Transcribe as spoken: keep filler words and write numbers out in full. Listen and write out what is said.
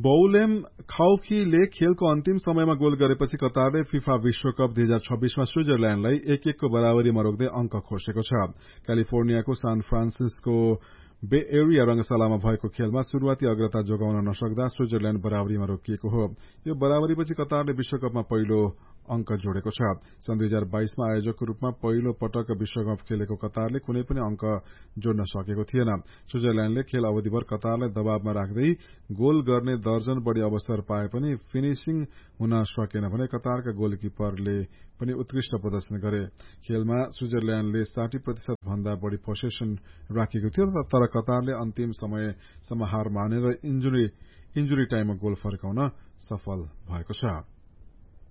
बौलेम खाउखीले खेलको अन्तिम समयमा गोल गरेपछि कतारले फिफा विश्वकप दुई हजार छब्बीसमा स्विजरल्याण्डलाई एक एकको बराबरीमा रोक्दै अंक खोसेको छ। क्यालिफोर्नियाको सान फ्रान्सिस्को बे एरिया रंगशालामा भएको खेलमा शुरूआती अग्रता जोगाउन नसक्दा स्विजरल्याण्ड बराबरीमा रोकिएको हो। यो बराबरीपछि कतारले विश्वकपमा पहिलो अंक जोडेको छ। सन् दुई हजार बाइसमा आयोजकको रूपमा पहिलो पटक विश्वकप खेलेको कतारले कुनै पनि अंक जोड्न सकेको थिएन। स्विजरल्याण्डले खेल अवधिभर कतारलाई दबावमा राख्दै गोल गर्ने दर्जन बढ़ी अवसर पाए पनि फिनिशिङ हुन सकेन भने कतारका गोलकिपरले पनि उत्कृष्ट प्रदर्शन गरे। खेलमा स्विजरल्याण्डले साठी प्रतिशत भन्दा बढ़ी पोसेसन राखेको थियो, तर कतारले अन्तिम समयसम्म हार मानेर इन्जुरी इन्जुरी टाइममा गोल फर्काउन सफल भएको छ।